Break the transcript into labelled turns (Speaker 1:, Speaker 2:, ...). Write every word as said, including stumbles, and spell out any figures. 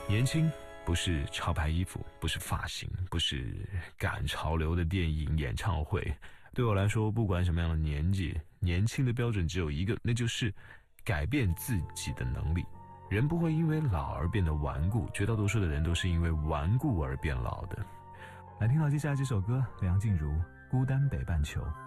Speaker 1: 年轻不是潮牌衣服，不是发型，不是赶潮流的电影演唱会。对我来说，不管什么样的年纪，年轻的标准只有一个，那就是改变自己的能力。人不会因为老而变得顽固，绝大多数的人都是因为顽固而变老的。
Speaker 2: 来听到接下来这首歌，梁静茹《孤单北半球》。